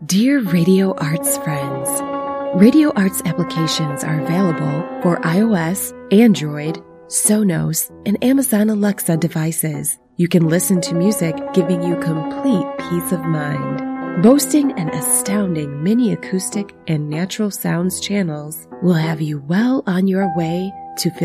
Dear Radio Arts friends, Radio Arts applications are available for iOS, Android, Sonos, and Amazon Alexa devices. You can listen to music, giving you complete peace of mind. Boasting an astounding mini acoustic and natural sounds channels will have you well on your way to